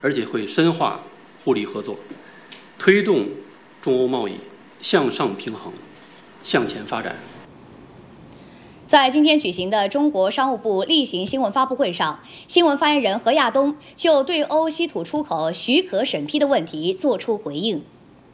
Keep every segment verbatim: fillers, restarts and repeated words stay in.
而且会深化互利合作，推动中欧贸易向上平衡、向前发展。 在今天举行的中国商务部例行新闻发布会上，新闻发言人何亚东就对欧稀土出口许可审批的问题作出回应。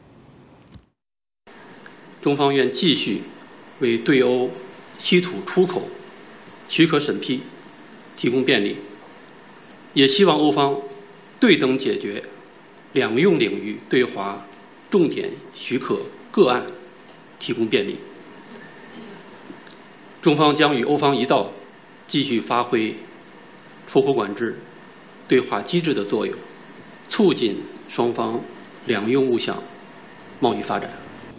中方愿继续为对欧稀土出口许可审批提供便利，也希望欧方对等解决两用领域对华重点许可个案提供便利。中方将与欧方一道，继续发挥出口管制对话机制的作用，促进双方两用物项贸易发展。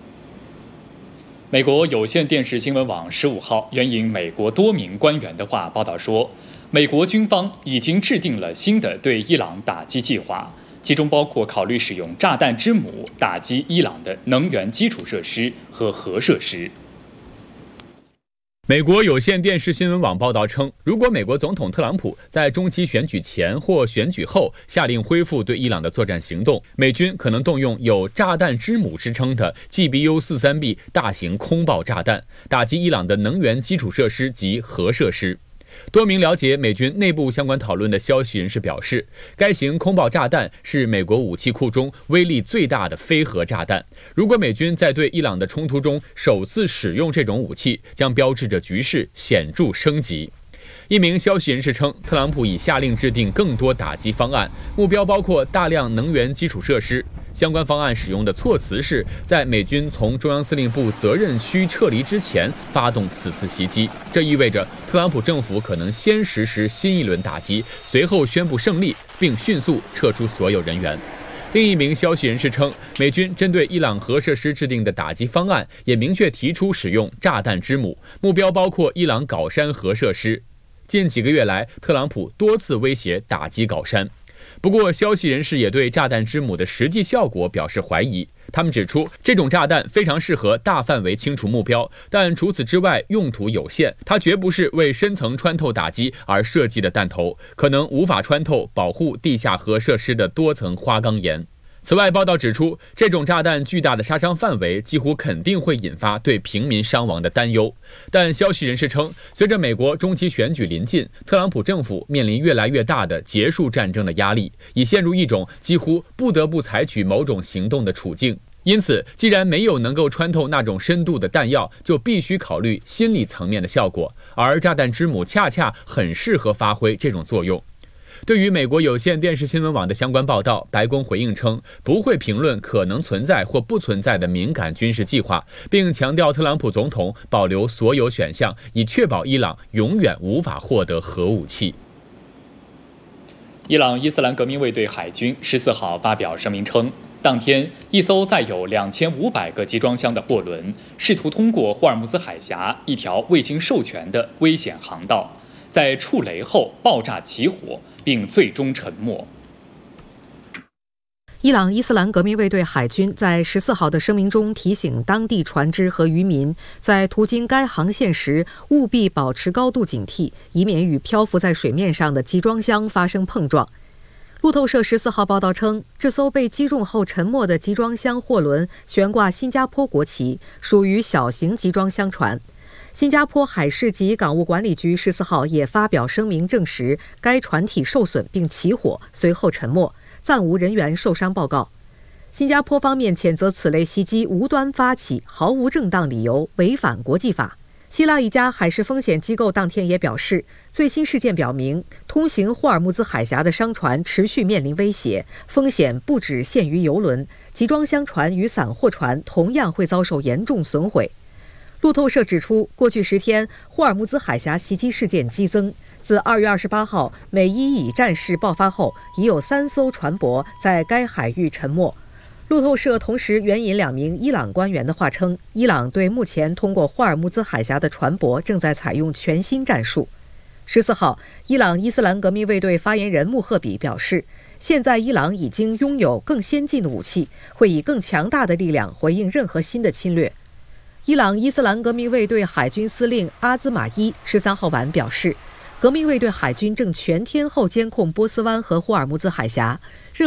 美国有线电视新闻网十五号援引美国多名官员的话报道说，美国军方已经制定了新的对伊朗打击计划，其中包括考虑使用炸弹之母打击伊朗的能源基础设施和核设施。 美国有线电视新闻网报道称，如果美国总统特朗普在中期选举前或选举后下令恢复对伊朗的作战行动，美军可能动用有炸弹之母之称的 G B U 四十三 B 大型空爆炸弹，打击伊朗的能源基础设施及核设施。多名了解美军内部相关讨论的消息人士表示，该型空爆炸弹是美国武器库中威力最大的非核炸弹。如果美军在对伊朗的冲突中首次使用这种武器，将标志着局势显著升级。一名消息人士称，特朗普已下令制定更多打击方案，目标包括大量能源基础设施。相关方案使用的措辞是在美军从中央司令部责任区撤离之前发动此次袭击，这意味着特朗普政府可能先实施新一轮打击，随后宣布胜利，并迅速撤出所有人员。另一名消息人士称，美军针对伊朗核设施制定的打击方案也明确提出使用炸弹之母，目标包括伊朗镐山核设施。近几个月来，特朗普多次威胁打击镐山。不过，消息人士也对炸弹之母的实际效果表示怀疑。他们指出，这种炸弹非常适合大范围清除目标，但除此之外用途有限。它绝不是为深层穿透打击而设计的弹头，可能无法穿透保护地下核设施的多层花岗岩。此外，报道指出，这种炸弹巨大的杀伤范围几乎肯定会引发对平民伤亡的担忧。但消息人士称，随着美国中期选举临近，特朗普政府面临越来越大的结束战争的压力，已陷入一种几乎不得不采取某种行动的处境。因此，既然没有能够穿透那种深度的弹药，就必须考虑心理层面的效果，而炸弹之母恰恰很适合发挥这种作用。对于美国有线电视新闻网的相关报道，白宫回应称不会评论可能存在或不存在的敏感军事计划，并强调特朗普总统保留所有选项，以确保伊朗永远无法获得核武器。 伊朗伊斯兰革命卫队海军十四号发表声明称，当天一艘载有两千五百个集装箱的货轮试图通过霍尔木兹海峡一条未经授权的危险航道，在触雷后爆炸起火，并最终沉没。 伊朗伊斯兰革命卫队海军在十四号的声明中提醒当地船只和渔民，在途经该航线时务必保持高度警惕，以免与漂浮在水面上的集装箱发生碰撞。路透社十四号报道称，这艘被击中后沉没的集装箱货轮悬挂新加坡国旗，属于小型集装箱船。新加坡海事及港务管理局十四号也发表声明证实，该船体受损并起火，随后沉没，暂无人员受伤报告。新加坡方面谴责此类袭击无端发起，毫无正当理由，违反国际法。希腊一家海事风险机构当天也表示，最新事件表明，通行霍尔木兹海峡的商船持续面临威胁，风险不只限于邮轮，集装箱船与散货船同样会遭受严重损毁。路透社指出，过去十天，霍尔木兹海峡袭击事件激增。自二月二十八号美伊以战事爆发后，已有三艘船舶在该海域沉没。路透社同时援引两名伊朗官员的话称，伊朗对目前通过霍尔木兹海峡的船舶正在采用全新战术。十四号，伊朗伊斯兰革命卫队发言人穆赫比表示，现在伊朗已经拥有更先进的武器，会以更强大的力量回应任何新的侵略。伊朗伊斯兰革命卫队海军司令阿兹马伊十三号晚表示， 革命卫队海军正全天候监控波斯湾和霍尔木兹海峡。